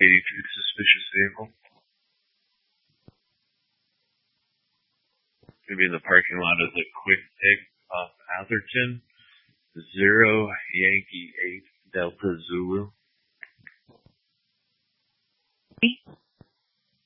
suspicious vehicle. Maybe in the parking lot of the Quick Pick off Atherton. 0 Yankee 8 Delta Zulu.